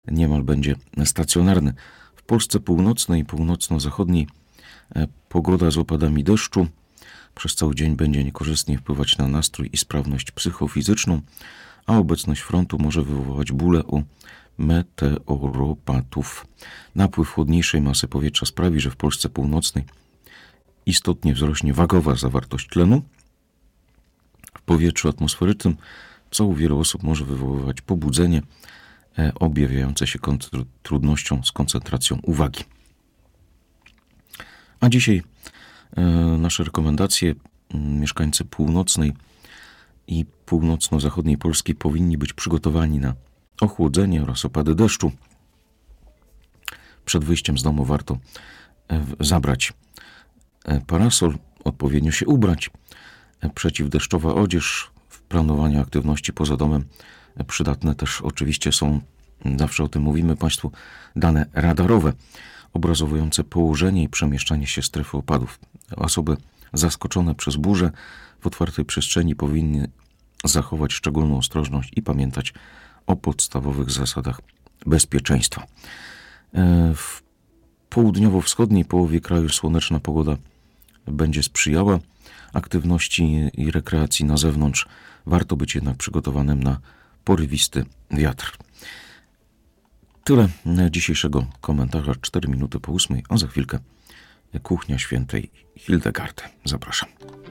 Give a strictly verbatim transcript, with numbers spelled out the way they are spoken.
niemal będzie stacjonarny. W Polsce północnej i północno-zachodniej pogoda z opadami deszczu przez cały dzień będzie niekorzystnie wpływać na nastrój i sprawność psychofizyczną, a obecność frontu może wywoływać bóle u meteoropatów. Napływ chłodniejszej masy powietrza sprawi, że w Polsce północnej istotnie wzrośnie wagowa zawartość tlenu w powietrzu atmosferycznym, co u wielu osób może wywoływać pobudzenie e, objawiające się kontr- trudnością z koncentracją uwagi. A dzisiaj e, nasze rekomendacje. Mieszkańcy północnej i północno-zachodniej Polski powinni być przygotowani na ochłodzenie oraz opady deszczu. Przed wyjściem z domu warto e, zabrać e, parasol, odpowiednio się ubrać. E, przeciwdeszczowa odzież w planowaniu aktywności poza domem. E, przydatne też oczywiście są, zawsze o tym mówimy Państwu, dane radarowe, obrazowujące położenie i przemieszczanie się strefy opadów. Osoby zaskoczone przez burzę w otwartej przestrzeni powinny zachować szczególną ostrożność i pamiętać o podstawowych zasadach bezpieczeństwa. W południowo-wschodniej połowie kraju słoneczna pogoda będzie sprzyjała aktywności i rekreacji na zewnątrz. Warto być jednak przygotowanym na porywisty wiatr. Tyle dzisiejszego komentarza. cztery minuty po ósmej, a za chwilkę Kuchnia Świętej Hildegardy. Zapraszam.